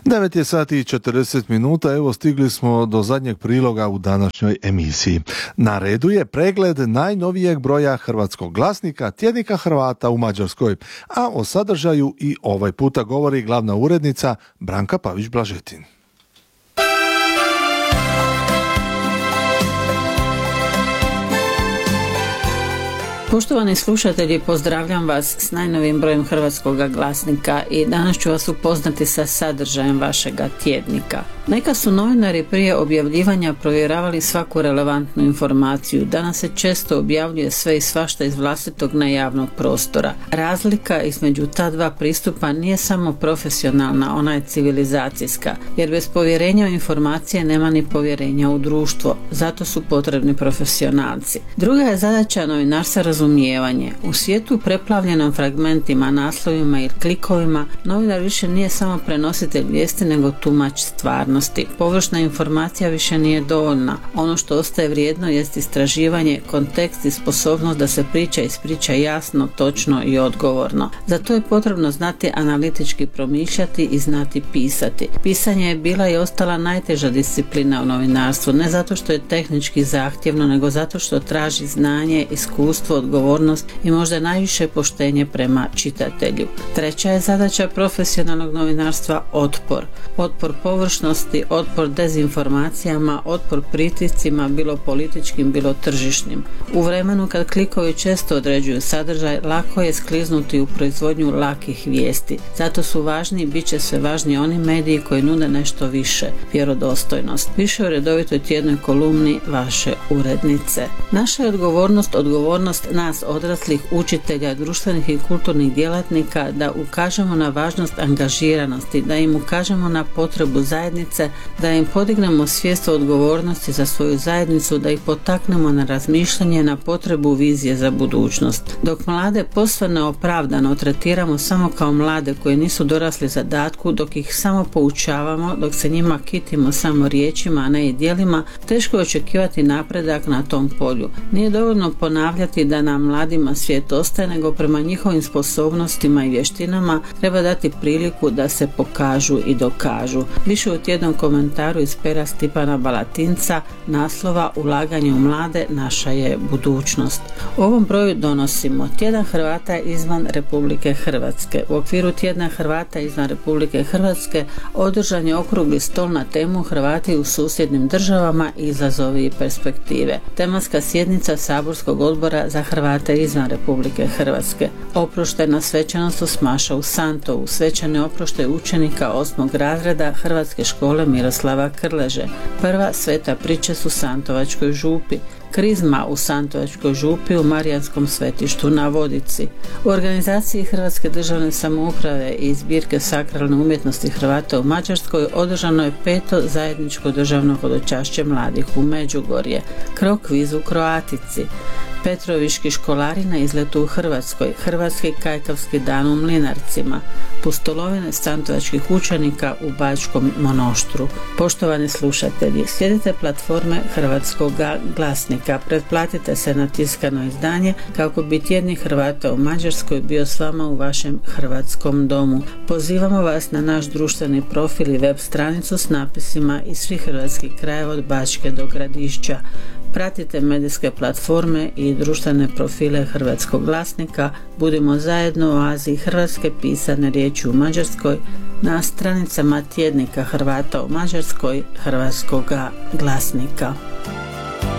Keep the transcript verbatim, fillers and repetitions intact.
devet je sati i četrdeset minuta, evo stigli smo do zadnjeg priloga u današnjoj emisiji. Na redu je pregled najnovijeg broja hrvatskog glasnika Tjednika Hrvata u Mađarskoj, a o sadržaju i ovaj puta govori glavna urednica Branka Pavić-Blažetin. Poštovani slušatelji, pozdravljam vas s najnovijim brojem hrvatskog glasnika i danas ću vas upoznati sa sadržajem vašega tjednika. Neka su novinari prije objavljivanja provjeravali svaku relevantnu informaciju. Danas se često objavljuje sve i svašta iz vlastitog nejavnog prostora. Razlika između ta dva pristupa nije samo profesionalna, ona je civilizacijska, jer bez povjerenja u informacije nema ni povjerenja u društvo. Zato su potrebni profesionalci. Druga je zadaća novinarstva razumijevanje. U svijetu preplavljenom fragmentima, naslovima i klikovima, novinar više nije samo prenositelj vijesti nego tumač stvarnosti. Površna informacija više nije dovoljna. Ono što ostaje vrijedno jest istraživanje, kontekst i sposobnost da se priča ispriča jasno, točno i odgovorno. Za to je potrebno znati analitički promišljati i znati pisati. Pisanje je bila i ostala najteža disciplina u novinarstvu, ne zato što je tehnički zahtjevno, nego zato što traži znanje, iskustvo, odgovornost i možda najviše poštenje prema čitatelju. Treća je zadaća profesionalnog novinarstva otpor. Otpor površnosti, otpor dezinformacijama, otpor pritiscima, bilo političkim, bilo tržišnim. U vremenu kad klikovi često određuju sadržaj, lako je skliznuti u proizvodnju lakih vijesti. Zato su važni i bit će sve važniji oni mediji koji nude nešto više, vjerodostojnost. Više u redovitoj tjednoj kolumni vaše urednice. Naša je odgovornost, odgovornost nas odraslih, učitelja, društvenih i kulturnih djelatnika da ukažemo na važnost angažiranosti, da im ukažemo na potrebu zajednice, da im podignemo svijest o odgovornosti za svoju zajednicu, da ih potaknemo na razmišljanje, na potrebu vizije za budućnost. Dok mlade posve neopravdano tretiramo samo kao mlade koji nisu dorasli zadatku, dok ih samo poučavamo, dok se njima kitimo samo riječima, a ne i djelima, teško je očekivati napredak na tom polju. Nije dovoljno ponavljati da nam mladima svijet ostaje, nego prema njihovim sposobnostima i vještinama treba dati priliku da se pokažu i dokažu. Više u tjednom komentaru iz pera Stipana Balatinca, naslova Ulaganje u mlade naša je budućnost. U ovom broju donosimo Tjedan Hrvata izvan Republike Hrvatske. U okviru Tjedna Hrvata izvan Republike Hrvatske održan je okrugli stol na temu Hrvati u susjednim državama, izazovi i perspektive. Tematska sjednica Saborskog odbora za Hrvate izvan Republike Hrvatske. Oproštajna svečanost u Smaša u Santovu. Svečani oproštaj učenika osmog razreda Hrvatske škole Miroslava Krleže. Prva sveta pričest u Santovačkoj župi. Krizma u Santovačkoj župi u Marijanskom svetištu na Vodici. U organizaciji Hrvatske državne samouprave i zbirke sakralne umjetnosti Hrvata u Mađarskoj održano je peto zajedničko državno hodočašće mladih u Međugorje. Krokviz u Kroatici. Petroviški školari na izletu u Hrvatskoj, Hrvatski kajkavski dan u Mlinarcima, pustolovine santovačkih učenika u Bačkom Monoštru. Poštovani slušatelji, slijedite platforme Hrvatskog glasnika, pretplatite se na tiskano izdanje kako bi Tjednik Hrvata u Mađarskoj bio s vama u vašem hrvatskom domu. Pozivamo vas na naš društveni profil i web stranicu s napisima iz svih hrvatskih krajeva od Bačke do Gradišća. Pratite medijske platforme i društvene profile Hrvatskog glasnika. Budimo zajedno u Aziji hrvatske pisane riječi u Mađarskoj na stranicama Tjednika Hrvata u Mađarskoj Hrvatskoga glasnika.